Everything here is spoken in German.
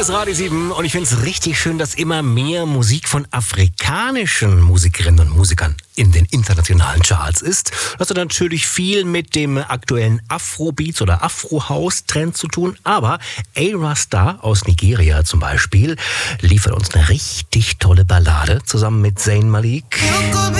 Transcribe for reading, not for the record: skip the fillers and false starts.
ist Radio 7 und ich finde es richtig schön, dass immer mehr Musik von afrikanischen Musikerinnen und Musikern in den internationalen Charts ist. Das hat natürlich viel mit dem aktuellen Afrobeats oder Afro-House-Trend zu tun, aber Ayra Starr aus Nigeria zum Beispiel liefert uns eine richtig tolle Ballade zusammen mit Zayn Malik.